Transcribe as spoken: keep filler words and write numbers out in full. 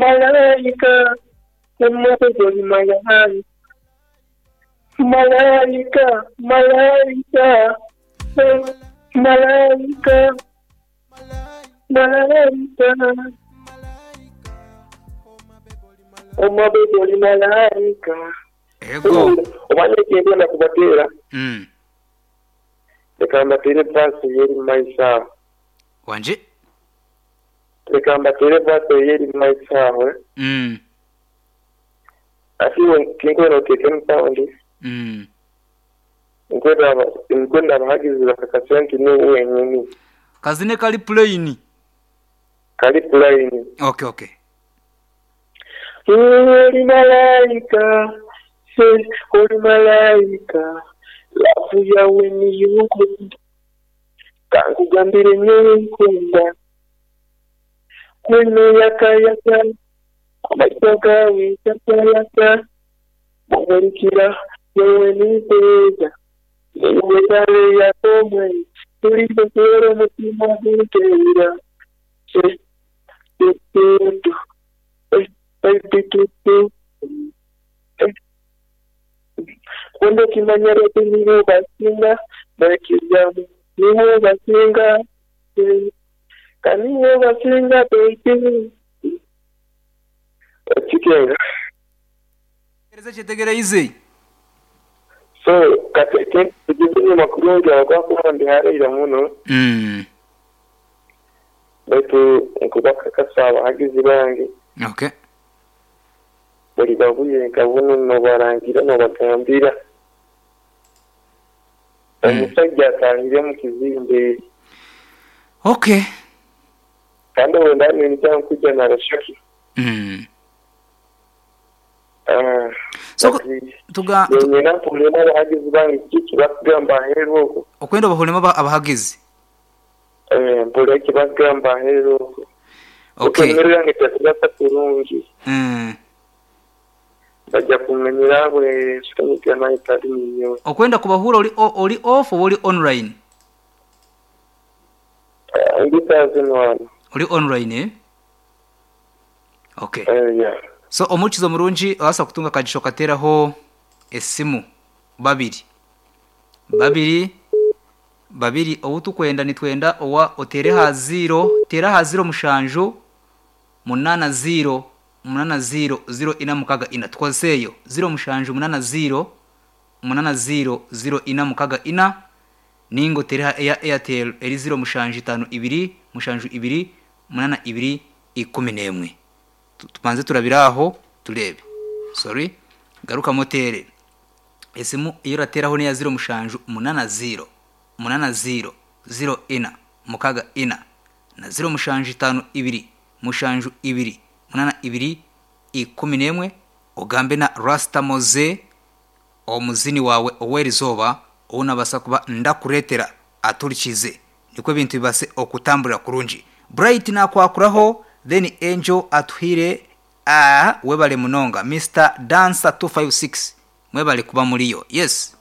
malaika umabeboli malaika malaika malaika malaika malaika umabeboli malaika ego obanye kende na kubatera mm reka mbatere basi yeri maisa wanje reka mbatere basi yeri maisa mm asiwe kingo no keken paundi mm ngoda ngoda bahagize bakakasenti ni wenyini kazine kali plain kali plain okay okay Holy malaika say holy malaika lafu yawe ni yuko kangu gambire nyukunda kwenu yakayaka amayaka wikayaka mwalikira yewe ni teza yewe tare ya tomwe turi tokero mutima gutera se se Cuando kimanyara tiniwo basinga bakizamu niwo basinga kaniwo basinga baiki chikenga ereza chetegera ize so kateke tujini makurunja kwa kwa ndihare muno mm betu nkubaka kasaba hagize bangi okay bari babuye kabuno no barangira no bakambira umusajja kangire mu kizimbe okay kandi wenda ni njya kujya na rashaki mm ah so tuga nyina problema bahagize bangi kiki bakugamba hero okwenda bahulema abahagize eh bole kibagamba hero okay ngira ngitatuka kurungi mm bajya kumenyera bwe sikamika na itari niyo okwenda kubahura oli oli off oli online ngitaze nwana oli online eh okay eh yeah so omukizo murungi asa kutunga kajisho kateraho esimu babiri babiri babiri obutukwenda nitwenda owa otere ha zero tera ha zero mushanjo munana zero munana zero zero ina mukaga ina twaseyo zero mushanjo munana zero munana zero zero ina mukaga ina ningo tere ha ya Airtel eri zero mushanjo itanu ibiri mushanjo ibiri munana ibiri ikumi n'imwe tupanze turabiraho turebe sorry garuka motere esimu iyo rateraho ne ya zero mushanjo munana zero munana zero zero ina mukaga ina na zero mushanjo itanu ibiri mushanjo ibiri munana ibiri ikumi n'imwe ugambe na Rasta Moze omuzini wawe owerizoba unabasa kuba ndakuretera aturikize niko bintu bibase okutambura kurungi Bright nakwakuraho then Angel atuhire ah webale munonga Mister Dancer two five six mwebale kuba muri yo yes